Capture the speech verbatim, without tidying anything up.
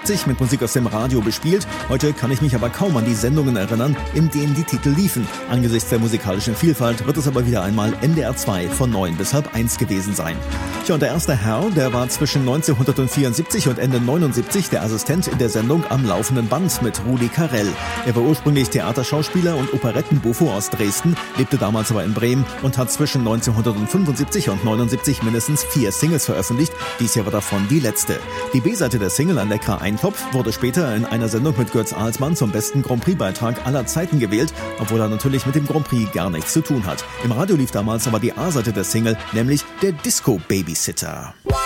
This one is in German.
neunzehnhundertneunundsiebzig mit Musik aus dem Radio bespielt. Heute kann ich mich aber kaum an die Sendungen erinnern, in denen die Titel liefen. Angesichts der musikalischen Vielfalt wird es aber wieder einmal N D R zwei von neun bis halb eins gewesen sein. Tja, und der erste Herr, der war zwischen neunzehnhundertvierundsiebzig und Ende neunundsiebzig der Assistent in der Sendung Am laufenden Band mit Rudi Carrell. Er war ursprünglich Theaterschauspieler und Operettenbuffo aus Dresden, lebte damals aber in Bremen und hat zwischen neunzehnhundertfünfundsiebzig und neunundsiebzig mindestens vier Singles veröffentlicht. Dies Jahr war davon die letzte. Die B-Seite der Single Ein leckerer Eintopf wurde später in einer Sendung mit Götz Alsmann zum besten Grand Prix-Beitrag aller Zeiten gewählt, obwohl er natürlich mit dem Grand Prix gar nichts zu tun hat. Im Radio lief damals aber die A-Seite der Single, nämlich der Disco Babysitter.